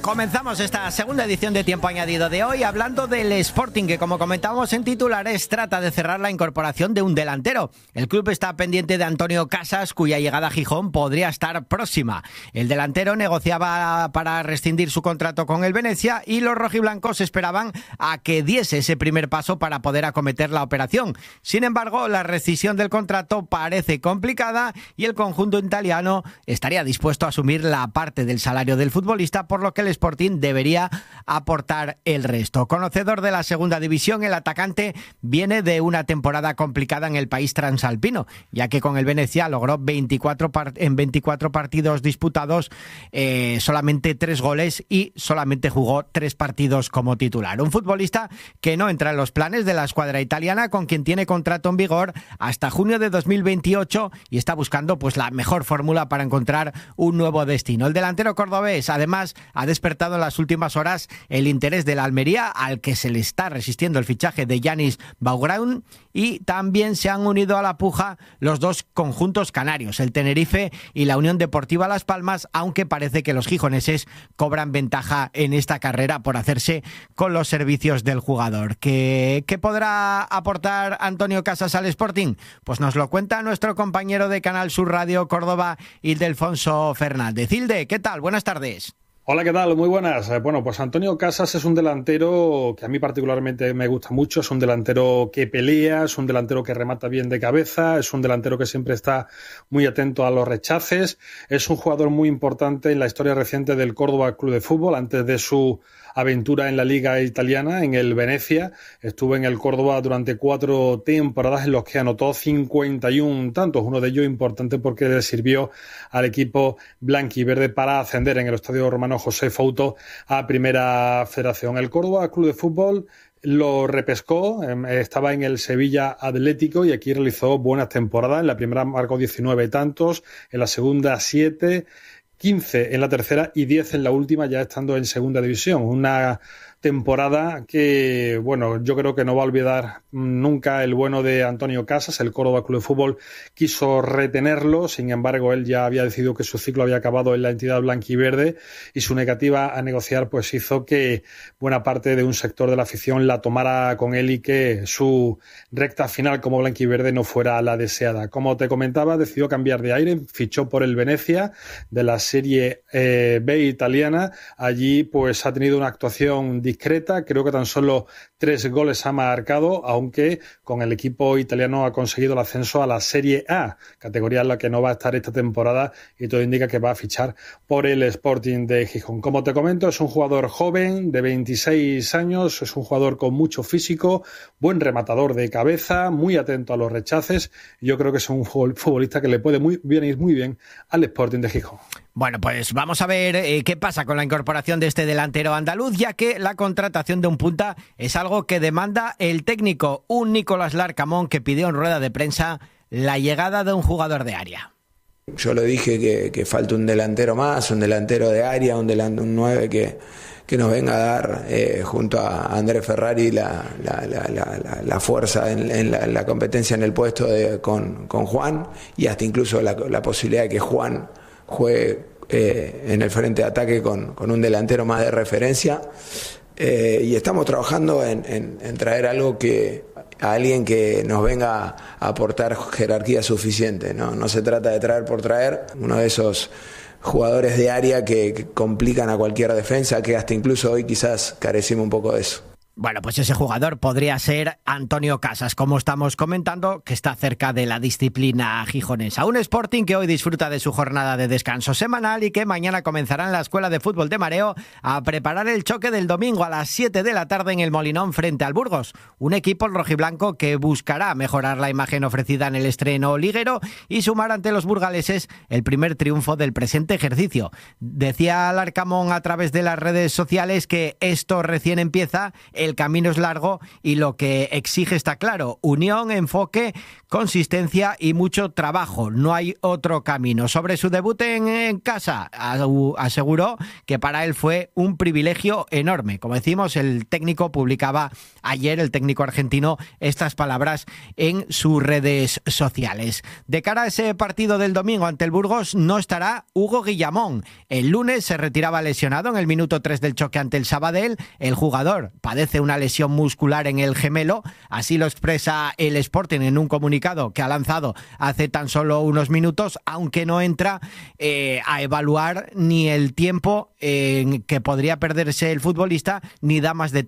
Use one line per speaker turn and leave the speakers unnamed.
Comenzamos esta segunda edición de Tiempo Añadido de hoy hablando del Sporting, que como comentábamos en titulares trata de cerrar la incorporación de un delantero. El club está pendiente de Antonio Casas, cuya llegada a Gijón podría estar próxima. El delantero negociaba para rescindir su contrato con el Venezia y los rojiblancos esperaban a que diese ese primer paso para poder acometer la operación. Sin embargo, la rescisión del contrato parece complicada y el conjunto italiano estaría dispuesto a asumir la parte del salario del futbolista, por lo que el Sporting debería aportar el resto. Conocedor de la segunda división, el atacante viene de una temporada complicada en el país transalpino, ya que con el Venezia logró 24 partidos disputados, solamente 3 goles y solamente jugó 3 partidos como titular. Un futbolista que no entra en los planes de la escuadra italiana, con quien tiene contrato en vigor hasta junio de 2028 y está buscando pues la mejor fórmula para encontrar un nuevo destino. El delantero cordobés además ha despertado en las últimas horas el interés de la Almería, al que se le está resistiendo el fichaje de Yanis Bougraoun, y también se han unido a la puja los dos conjuntos canarios, el Tenerife y la Unión Deportiva Las Palmas, aunque parece que los gijoneses cobran ventaja en esta carrera por hacerse con los servicios del jugador. ¿Qué podrá aportar Antonio Casas al Sporting? Pues nos lo cuenta nuestro compañero de Canal Sur Radio Córdoba, Ildefonso Fernández. Hilde, ¿qué tal? Buenas tardes.
Hola, ¿qué tal? Muy buenas. Bueno, pues Antonio Casas es un delantero que a mí particularmente me gusta mucho. Es un delantero que pelea, es un delantero que remata bien de cabeza, es un delantero que siempre está muy atento a los rechaces. Es un jugador muy importante en la historia reciente del Córdoba Club de Fútbol. Antes de su aventura en la Liga Italiana, en el Venezia, estuvo en el Córdoba durante 4 temporadas en los que anotó 51 tantos, uno de ellos importante porque le sirvió al equipo blanquiverde para ascender en el Estadio Romano José Fouto a Primera Federación. El Córdoba Club de Fútbol lo repescó, estaba en el Sevilla Atlético y aquí realizó buenas temporadas. En la primera marcó 19 tantos, en la segunda 7, 15 en la tercera y 10 en la última, ya estando en segunda división. Una temporada que, bueno, yo creo que no va a olvidar nunca el bueno de Antonio Casas. El Córdoba Club de Fútbol quiso retenerlo, sin embargo él ya había decidido que su ciclo había acabado en la entidad blanquiverde y su negativa a negociar pues hizo que buena parte de un sector de la afición la tomara con él y que su recta final como blanquiverde no fuera la deseada. Como te comentaba, decidió cambiar de aire, fichó por el Venezia de la Serie B italiana. Allí pues ha tenido una actuación discreta, creo que tan solo 3 goles ha marcado, aunque con el equipo italiano ha conseguido el ascenso a la Serie A, categoría en la que no va a estar esta temporada y todo indica que va a fichar por el Sporting de Gijón. Como te comento, es un jugador joven de 26 años, es un jugador con mucho físico, buen rematador de cabeza, muy atento a los rechaces. Yo creo que es un futbolista que le puede ir muy bien al Sporting de Gijón.
Bueno, pues vamos a ver qué pasa con la incorporación de este delantero andaluz, ya que la contratación de un punta es algo que demanda el técnico, un Nicolás Larcamón que pidió en rueda de prensa la llegada de un jugador de área.
Yo lo dije que falta un delantero más, un delantero de área, un 9 que nos venga a dar junto a Andrés Ferrari la fuerza en la competencia en el puesto con Juan, y hasta incluso la posibilidad de que Juan juegue en el frente de ataque con un delantero más de referencia, y estamos trabajando en traer a alguien que nos venga a aportar jerarquía suficiente, ¿no? No se trata de traer por traer, uno de esos jugadores de área que complican a cualquier defensa, que hasta incluso hoy quizás carecimos un poco de eso.
Bueno, pues ese jugador podría ser Antonio Casas, como estamos comentando, que está cerca de la disciplina gijonesa. Un Sporting que hoy disfruta de su jornada de descanso semanal y que mañana comenzará en la Escuela de Fútbol de Mareo a preparar el choque del domingo a las 7 de la tarde en el Molinón frente al Burgos. Un equipo rojiblanco que buscará mejorar la imagen ofrecida en el estreno liguero y sumar ante los burgaleses el primer triunfo del presente ejercicio. Decía Larcamón a través de las redes sociales que esto recién empieza, el el camino es largo y lo que exige está claro: unión, enfoque, consistencia y mucho trabajo. No hay otro camino. Sobre su debut en casa, aseguró que para él fue un privilegio enorme. Como decimos, el técnico publicaba ayer, el técnico argentino, estas palabras en sus redes sociales. De cara a ese partido del domingo ante el Burgos no estará Hugo Guillamón. El lunes se retiraba lesionado en el minuto 3 del choque ante el Sabadell. El jugador padece una lesión muscular en el gemelo, así lo expresa el Sporting en un comunicado que ha lanzado hace tan solo unos minutos, aunque no entra a evaluar ni el tiempo en que podría perderse el futbolista, ni da más detalles